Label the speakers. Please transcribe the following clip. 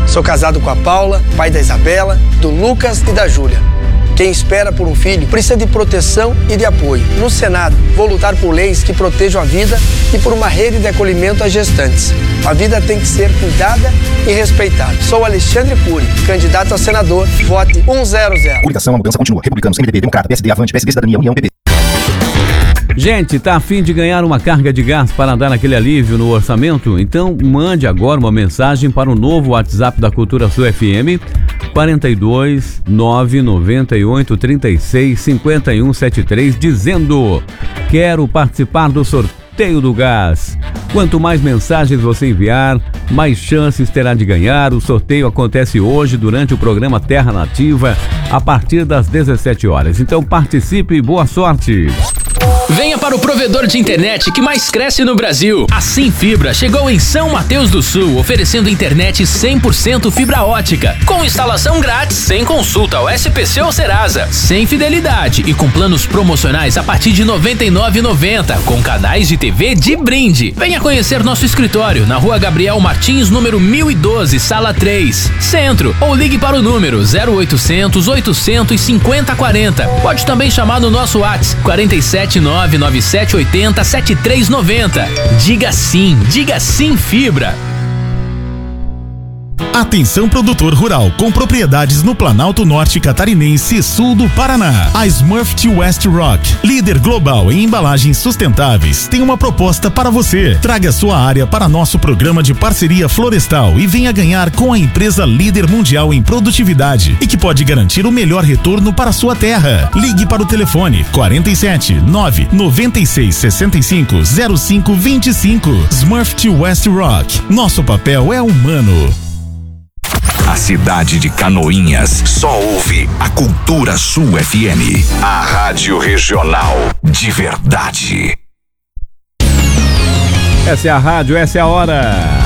Speaker 1: Sou casado com a Paula, pai da Isabela, do Lucas e da Júlia. Quem espera por um filho precisa de proteção e de apoio. No Senado, vou lutar por leis que protejam a vida e por uma rede de acolhimento às gestantes. A vida tem que ser cuidada e respeitada. Sou Alexandre Cury, candidato a senador. Vote 100.
Speaker 2: Coligação, a mudança continua. Republicanos, MDB, Democrata, PSD, Avante, PSD, Cidadania, União, PP.
Speaker 3: Gente, tá a fim de ganhar uma carga de gás para dar aquele alívio no orçamento? Então mande agora uma mensagem para o novo WhatsApp da Cultura Sul FM, 42 998 36 51 73, dizendo: quero participar do sorteio do gás. Quanto mais mensagens você enviar, mais chances terá de ganhar. O sorteio acontece hoje durante o programa Terra Nativa, a partir das 17 horas. Então participe e boa sorte!
Speaker 4: Venha para o provedor de internet que mais cresce no Brasil. A Sem Fibra chegou em São Mateus do Sul, oferecendo internet 100% fibra ótica, com instalação grátis, sem consulta ao SPC ou Serasa, sem fidelidade e com planos promocionais a partir de R$ 99,90, com canais de TV de brinde. Venha conhecer nosso escritório na Rua Gabriel Martins, número 1012, Sala 3, Centro, ou ligue para o número 0800 850 40. Pode também chamar no nosso WhatsApp 47997807390. Diga sim Fibra.
Speaker 5: Atenção, produtor rural com propriedades no Planalto Norte Catarinense e Sul do Paraná. A Smurfit West Rock, líder global em embalagens sustentáveis, tem uma proposta para você. Traga sua área para nosso programa de parceria florestal e venha ganhar com a empresa líder mundial em produtividade e que pode garantir o melhor retorno para sua terra. Ligue para o telefone 47 9 96 65 05 25. Smurfit West Rock. Nosso papel é humano.
Speaker 6: A cidade de Canoinhas só ouve a Cultura Sul FM, a rádio regional de verdade.
Speaker 3: Essa é a rádio, essa é a hora.